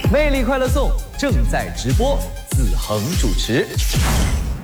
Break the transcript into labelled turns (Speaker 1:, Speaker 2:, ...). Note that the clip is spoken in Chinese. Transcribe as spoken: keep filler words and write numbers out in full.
Speaker 1: 魅力快乐颂正在直播，子恒主持。